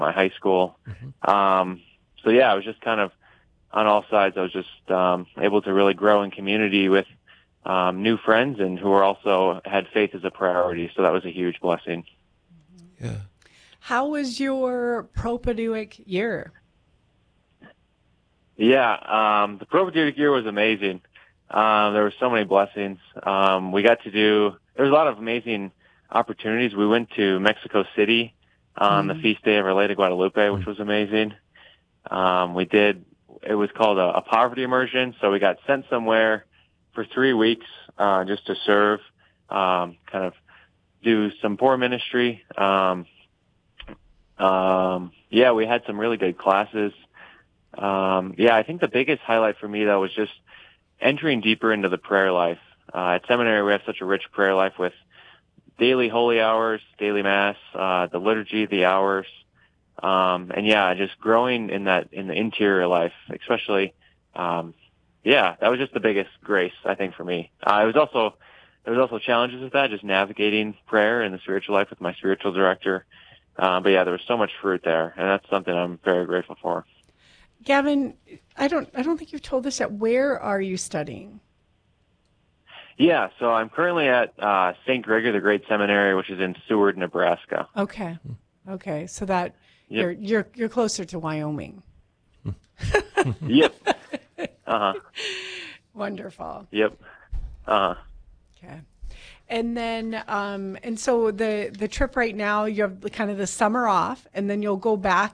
my high school. So yeah, I was just kind of on all sides. I was just able to really grow in community with new friends and who were also had faith as a priority. So that was a huge blessing. Yeah. How was your propedeutic year? Yeah, the propedeutic year was amazing. There were so many blessings. We got to do, there was a lot of amazing opportunities. We went to Mexico City on the feast day of Our Lady of Guadalupe, which was amazing. It was called a poverty immersion. So we got sent somewhere for 3 weeks, just to serve, kind of do some poor ministry. Yeah, we had some really good classes. Yeah, I think the biggest highlight for me, though, was just entering deeper into the prayer life. At seminary, we have such a rich prayer life with daily holy hours, daily mass, the liturgy, the hours. And yeah, just growing in the interior life, especially, yeah, that was just the biggest grace, I think, for me. There was also challenges with that, just navigating prayer and the spiritual life with my spiritual director. But yeah, there was so much fruit there, and that's something I'm very grateful for. Gavin, I don't think you've told us yet. Where are you studying? Yeah, so I'm currently at St. Gregory the Great Seminary, which is in Seward, Nebraska. Okay, so that you're closer to Wyoming. Yep. Wonderful. Yep. Okay. And then, and so the trip right now, you have kind of the summer off, and then you'll go back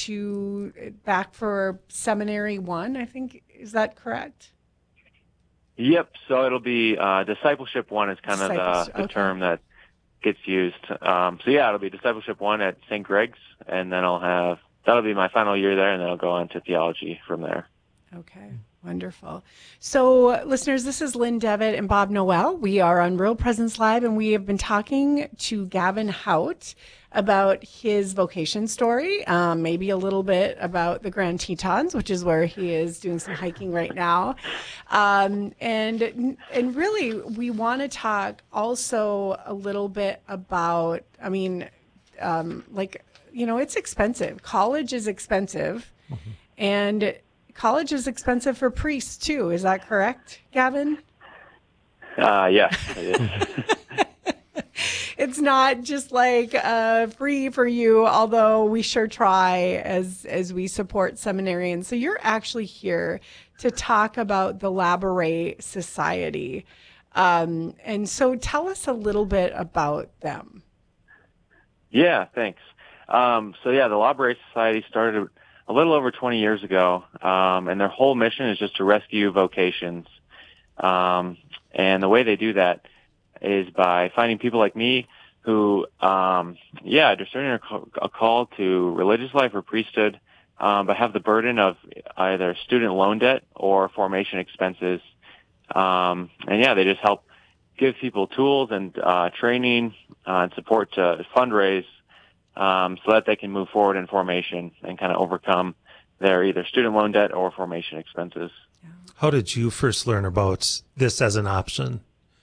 for Seminary 1, I think. Is that correct? Yep. So it'll be Discipleship 1 is kind of the term that gets used. So yeah, it'll be Discipleship 1 at St. Greg's, and then that'll be my final year there, and then I'll go on to theology from there. Okay. Wonderful. So, listeners, this is Lynn Devitt and Bob Noel. We are on Real Presence Live, and we have been talking to Gavin Haut about his vocation story, maybe a little bit about the Grand Tetons, which is where he is doing some hiking right now. And really, we want to talk also a little bit about, it's expensive. College is expensive, and college is expensive for priests, too. Is that correct, Gavin? Yeah, it is. It's not just like free for you, although we sure try as we support seminarians. So you're actually here to talk about the Labouré Society. And so tell us a little bit about them. Yeah, thanks. The Labouré Society started a little over 20 years ago, and their whole mission is just to rescue vocations. And the way they do that is by finding people like me who, discerning a call to religious life or priesthood, but have the burden of either student loan debt or formation expenses. They just help give people tools and training and support to fundraise so that they can move forward in formation and kind of overcome their either student loan debt or formation expenses. How did you first learn about this as an option?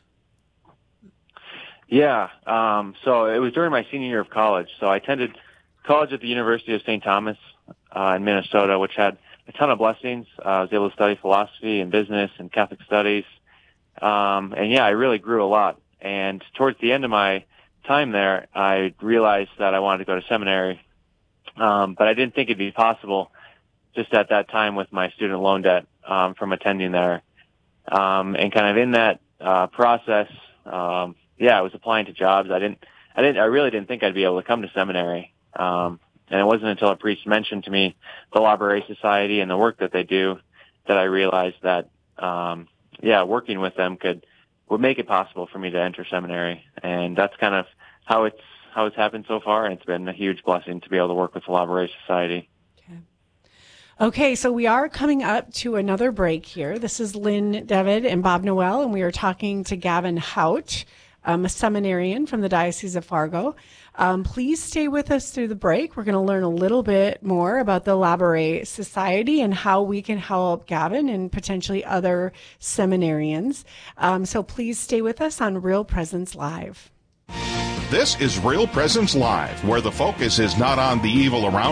Yeah, so it was during my senior year of college. So I attended college at the University of St. Thomas in Minnesota, which had a ton of blessings. I was able to study philosophy and business and Catholic studies. I really grew a lot. And towards the end of my time there, I realized that I wanted to go to seminary, but I didn't think it'd be possible just at that time with my student loan debt from attending there. And kind of in that process, I was applying to jobs. I really didn't think I'd be able to come to seminary. And it wasn't until a priest mentioned to me the Labouré Society and the work that they do that I realized that working with them would make it possible for me to enter seminary. And that's kind of how it's happened so far, and it's been a huge blessing to be able to work with the Labouré Society. Okay, so we are coming up to another break here. This is Lynn Devitt and Bob Noel, and we are talking to Gavin Haut, a seminarian from the Diocese of Fargo. Please stay with us through the break. We're going to learn a little bit more about the Labouré Society and how we can help Gavin and potentially other seminarians. So please stay with us on Real Presence Live. This is Real Presence Live, where the focus is not on the evil around